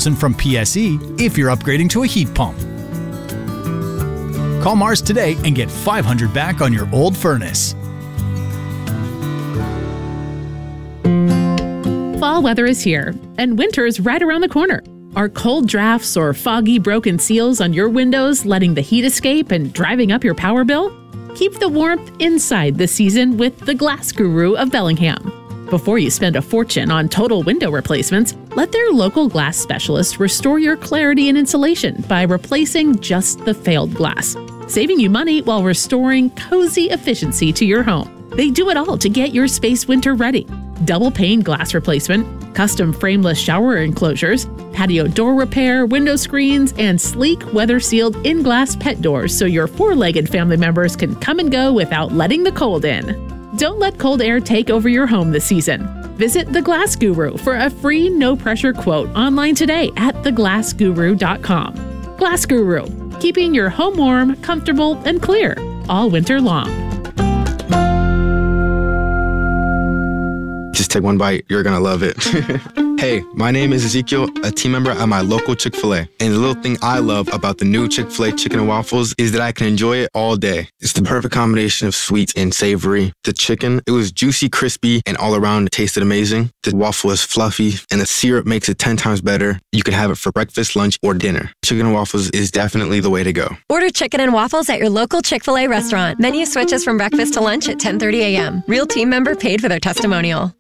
comparison from PSE if you're upgrading to a heat pump. Call Mars today and get $500 back on your old furnace. Fall weather is here, and winter is right around the corner. Are cold drafts or foggy broken seals on your windows letting the heat escape and driving up your power bill? Keep the warmth inside this season with the Glass Guru of Bellingham. Before you spend a fortune on total window replacements, let their local glass specialist restore your clarity and insulation by replacing just the failed glass, saving you money while restoring cozy efficiency to your home. They do it all to get your space winter ready. Double pane glass replacement, custom frameless shower enclosures, patio door repair, window screens, and sleek weather-sealed in-glass pet doors so your four-legged family members can come and go without letting the cold in. Don't let cold air take over your home this season. Visit The Glass Guru for a free no-pressure quote online today at theglassguru.com. Glass Guru, keeping your home warm, comfortable, and clear all winter long. Just take one bite. You're going to love it. Hey, my name is Ezekiel, a team member at my local Chick-fil-A. And the little thing I love about the new Chick-fil-A chicken and waffles is that I can enjoy it all day. It's the perfect combination of sweet and savory. The chicken, it was juicy, crispy, and all around it tasted amazing. The waffle is fluffy, and the syrup makes it 10 times better. You can have it for breakfast, lunch, or dinner. Chicken and waffles is definitely the way to go. Order chicken and waffles at your local Chick-fil-A restaurant. Menu switches from breakfast to lunch at 10:30 a.m. Real team member paid for their testimonial.